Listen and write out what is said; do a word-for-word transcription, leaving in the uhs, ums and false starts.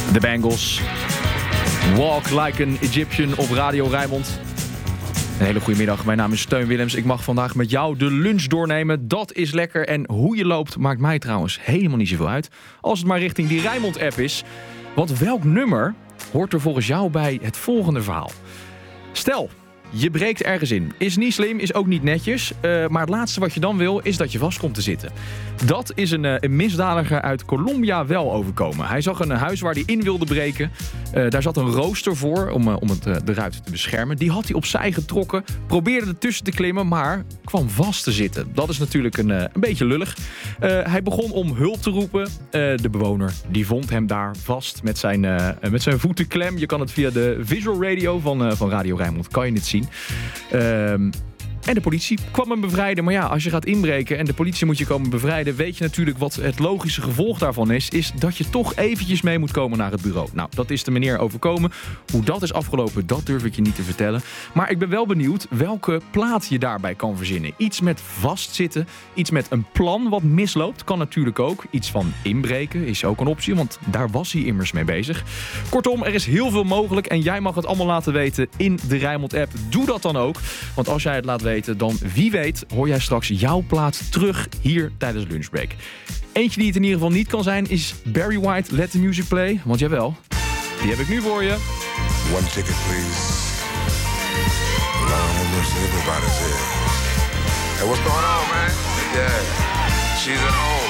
De Bangles. Walk Like an Egyptian op Radio Rijnmond. Een hele goede middag, mijn naam is Steun Willems. Ik mag vandaag met jou de lunch doornemen. Dat is lekker. En hoe je loopt maakt mij trouwens helemaal niet zoveel uit. Als het maar richting die Rijnmond-app is. Want welk nummer hoort er volgens jou bij het volgende verhaal? Stel, je breekt ergens in. Is niet slim, is ook niet netjes. Uh, maar het laatste wat je dan wil, is dat je vast komt te zitten. Dat is een, uh, een misdadiger uit Colombia wel overkomen. Hij zag een huis waar hij in wilde breken. Uh, daar zat een rooster voor om, uh, om het, uh, de ruit te beschermen. Die had hij opzij getrokken. Probeerde ertussen te klimmen, maar kwam vast te zitten. Dat is natuurlijk een, uh, een beetje lullig. Uh, hij begon om hulp te roepen. Uh, de bewoner die vond hem daar vast met zijn, uh, met zijn voeten klem. Je kan het via de visual radio van, uh, van Radio Rijnmond kan je dit zien. Um, en de politie kwam hem bevrijden. Maar ja, als je gaat inbreken en de politie moet je komen bevrijden, weet je natuurlijk wat het logische gevolg daarvan is. Is dat je toch eventjes mee moet komen naar het bureau. Nou, dat is de meneer overkomen. Hoe dat is afgelopen, dat durf ik je niet te vertellen. Maar ik ben wel benieuwd welke plaat je daarbij kan verzinnen. Iets met vastzitten. Iets met een plan wat misloopt. Kan natuurlijk ook. Iets van inbreken is ook een optie. Want daar was hij immers mee bezig. Kortom, er is heel veel mogelijk. En jij mag het allemaal laten weten in de Rijnmond-app. Doe dat dan ook. Want als jij het laat weten, dan wie weet hoor jij straks jouw plaat terug hier tijdens lunchbreak. Eentje die het in ieder geval niet kan zijn is Barry White, Let the Music Play. Want jawel, die heb ik nu voor je. One ticket, please. Lord have mercy, everybody's here. Hey, what's going on, man? Yeah, she's at home.